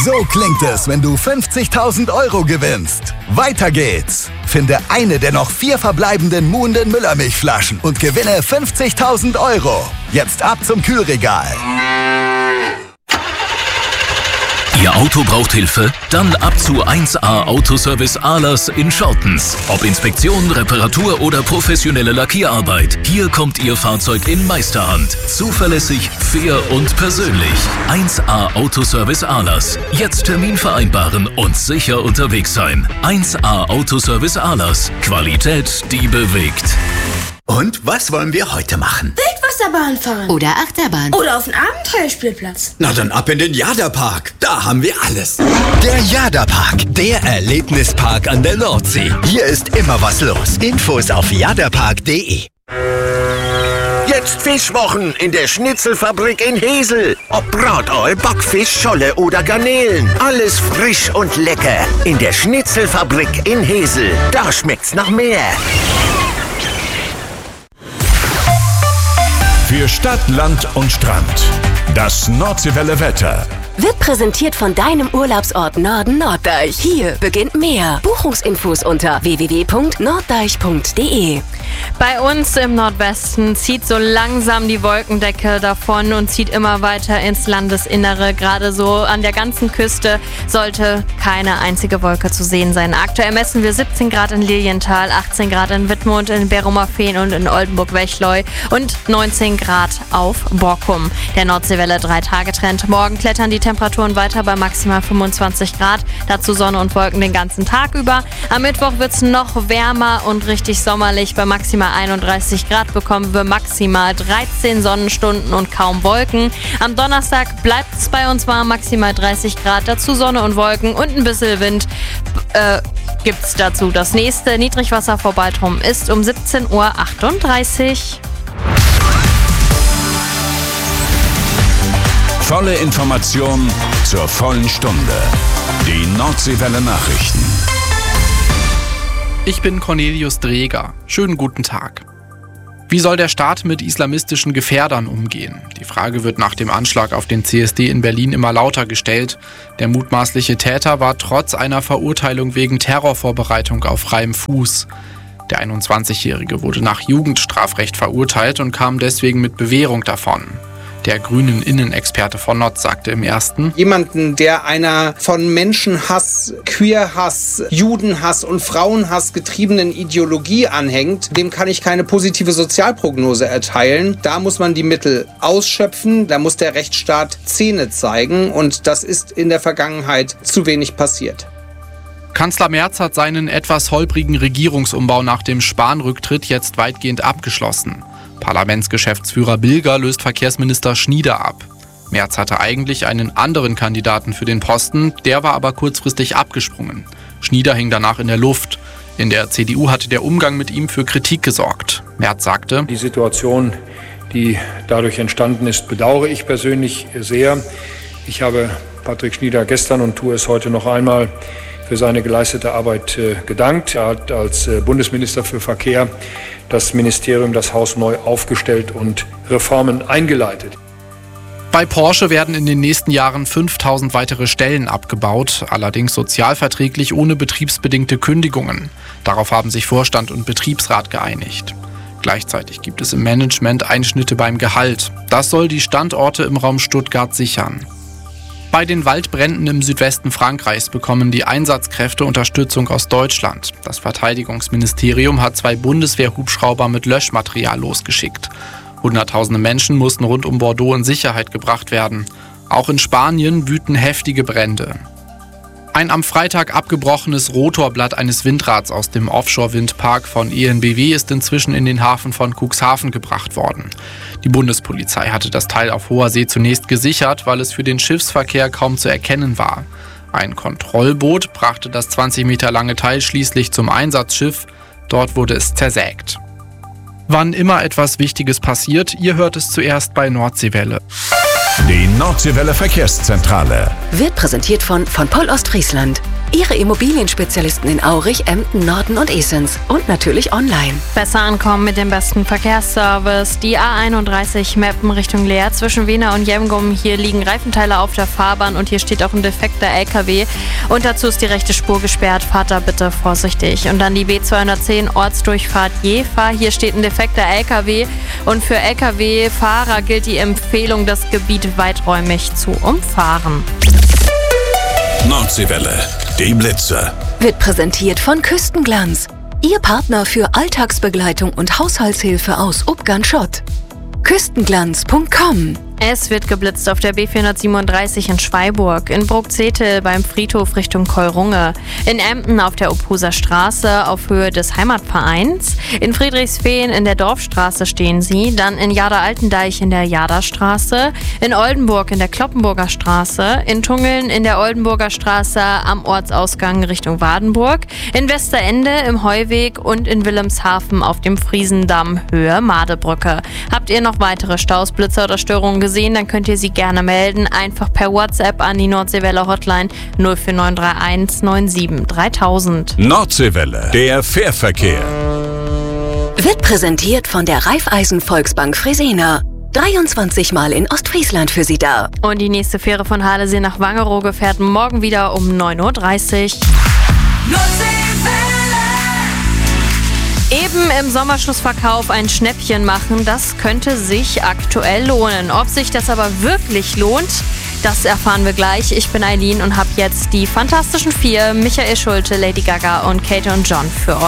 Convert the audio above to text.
So klingt es, wenn du 50.000 € gewinnst. Weiter geht's. Finde eine der noch 4 verbleibenden Muhnden Müllermilchflaschen und gewinne 50.000 €. Jetzt ab zum Kühlregal. Ihr Auto braucht Hilfe? Dann ab zu 1A Autoservice Ahlers in Schortens. Ob Inspektion, Reparatur oder professionelle Lackierarbeit. Hier kommt Ihr Fahrzeug in Meisterhand. Zuverlässig, fair und persönlich. 1A Autoservice Ahlers. Jetzt Termin vereinbaren und sicher unterwegs sein. 1A Autoservice Ahlers. Qualität, die bewegt. Und was wollen wir heute machen? Wildwasserbahn fahren. Oder Achterbahn. Oder auf den Abenteuerspielplatz. Na dann ab in den Jada-Park. Da haben wir alles. Der Jada-Park, der Erlebnispark an der Nordsee. Hier ist immer was los. Infos auf jadapark.de. Jetzt Fischwochen in der Schnitzelfabrik in Hesel. Ob Brataal, Backfisch, Scholle oder Garnelen. Alles frisch und lecker. In der Schnitzelfabrik in Hesel. Da schmeckt's nach mehr. Für Stadt, Land und Strand. Das Nordseewelle Wetter. Wird präsentiert von deinem Urlaubsort Norden Norddeich. Hier beginnt mehr. Buchungsinfos unter www.norddeich.de. Bei uns im Nordwesten zieht so langsam die Wolkendecke davon und zieht immer weiter ins Landesinnere. Gerade so an der ganzen Küste sollte keine einzige Wolke zu sehen sein. Aktuell messen wir 17 Grad in Lilienthal, 18 Grad in Wittmund, in Berrumerfehn und in Oldenburg-Wechleu und 19 Grad auf Borkum. Der Nordseewelle 3-Tage-Trend. Morgen klettern die Temperaturen weiter bei maximal 25 Grad. Dazu Sonne und Wolken den ganzen Tag über. Am Mittwoch wird es noch wärmer und richtig sommerlich. Bei maximal 31 Grad bekommen wir maximal 13 Sonnenstunden und kaum Wolken. Am Donnerstag bleibt es bei uns warm, maximal 30 Grad. Dazu Sonne und Wolken und ein bisschen Wind gibt's dazu. Das nächste Niedrigwasservorbeitrum ist um 17:38 Uhr. Volle Information zur vollen Stunde. Die Nordseewelle Nachrichten. Ich bin Cornelius Dreger. Schönen guten Tag. Wie soll der Staat mit islamistischen Gefährdern umgehen? Die Frage wird nach dem Anschlag auf den CSD in Berlin immer lauter gestellt. Der mutmaßliche Täter war trotz einer Verurteilung wegen Terrorvorbereitung auf freiem Fuß. Der 21-Jährige wurde nach Jugendstrafrecht verurteilt und kam deswegen mit Bewährung davon. Der grünen Innenexperte von Notz sagte im Ersten: Jemanden, der einer von Menschenhass, Queerhass, Judenhass und Frauenhass getriebenen Ideologie anhängt, dem kann ich keine positive Sozialprognose erteilen. Da muss man die Mittel ausschöpfen, da muss der Rechtsstaat Zähne zeigen und das ist in der Vergangenheit zu wenig passiert. Kanzler Merz hat seinen etwas holprigen Regierungsumbau nach dem Spahn-Rücktritt jetzt weitgehend abgeschlossen. Parlamentsgeschäftsführer Bilger löst Verkehrsminister Schnieder ab. Merz hatte eigentlich einen anderen Kandidaten für den Posten, der war aber kurzfristig abgesprungen. Schnieder hing danach in der Luft. In der CDU hatte der Umgang mit ihm für Kritik gesorgt. Merz sagte: Die Situation, die dadurch entstanden ist, bedauere ich persönlich sehr. Ich habe Patrick Schnieder gestern und tue es heute noch einmal für seine geleistete Arbeit gedankt. Er hat als Bundesminister für Verkehr das Ministerium, das Haus neu aufgestellt und Reformen eingeleitet. Bei Porsche werden in den nächsten Jahren 5000 weitere Stellen abgebaut, allerdings sozialverträglich ohne betriebsbedingte Kündigungen. Darauf haben sich Vorstand und Betriebsrat geeinigt. Gleichzeitig gibt es im Management Einschnitte beim Gehalt. Das soll die Standorte im Raum Stuttgart sichern. Bei den Waldbränden im Südwesten Frankreichs bekommen die Einsatzkräfte Unterstützung aus Deutschland. Das Verteidigungsministerium hat 2 Bundeswehr-Hubschrauber mit Löschmaterial losgeschickt. Hunderttausende Menschen mussten rund um Bordeaux in Sicherheit gebracht werden. Auch in Spanien wüten heftige Brände. Ein am Freitag abgebrochenes Rotorblatt eines Windrads aus dem Offshore-Windpark von EnBW ist inzwischen in den Hafen von Cuxhaven gebracht worden. Die Bundespolizei hatte das Teil auf hoher See zunächst gesichert, weil es für den Schiffsverkehr kaum zu erkennen war. Ein Kontrollboot brachte das 20 Meter lange Teil schließlich zum Einsatzschiff. Dort wurde es zersägt. Wann immer etwas Wichtiges passiert, ihr hört es zuerst bei Nordseewelle. Die Nordseewelle Verkehrszentrale. Wird präsentiert von Poll Ostfriesland. Ihre Immobilienspezialisten in Aurich, Emden, Norden und Esens. Und natürlich online. Besser ankommen mit dem besten Verkehrsservice. Die A31 Meppen Richtung Leer zwischen Wena und Jemgum. Hier liegen Reifenteile auf der Fahrbahn und hier steht auch ein defekter LKW. Und dazu ist die rechte Spur gesperrt. Fahrt da bitte vorsichtig. Und dann die B210 Ortsdurchfahrt Jever. Hier steht ein defekter LKW. Und für LKW-Fahrer gilt die Empfehlung, das Gebiet weiträumig zu umfahren. Nordseewelle. Die Blitze. Wird präsentiert von Küstenglanz. Ihr Partner für Alltagsbegleitung und Haushaltshilfe aus Ubgern-Schott. Küstenglanz.com. Es wird geblitzt auf der B437 in Schweiburg, in Bruckzetel beim Friedhof Richtung Keurunge, in Emden auf der Ophuser Straße auf Höhe des Heimatvereins, in Friedrichsfehn in der Dorfstraße stehen sie, dann in Jada-Altendeich in der Jada-Straße, in Oldenburg in der Kloppenburger Straße, in Tungeln in der Oldenburger Straße am Ortsausgang Richtung Wadenburg, in Westerende im Heuweg und in Wilhelmshaven auf dem Friesendamm Höhe Madebrücke. Habt ihr noch weitere Staus, Blitzer oder Störungen gesehen, dann könnt ihr sie gerne melden. Einfach per WhatsApp an die Nordseewelle Hotline 04931 97 3000. Nordseewelle, der Fährverkehr. Wird präsentiert von der Raiffeisen Volksbank Fresenier. 23 Mal in Ostfriesland für Sie da. Und die nächste Fähre von Halesee nach Wangerooge fährt morgen wieder um 9:30 Uhr. Eben im Sommerschlussverkauf ein Schnäppchen machen, das könnte sich aktuell lohnen. Ob sich das aber wirklich lohnt, das erfahren wir gleich. Ich bin Eileen und habe jetzt die Fantastischen Vier, Michael Schulte, Lady Gaga und Kate und John für euch.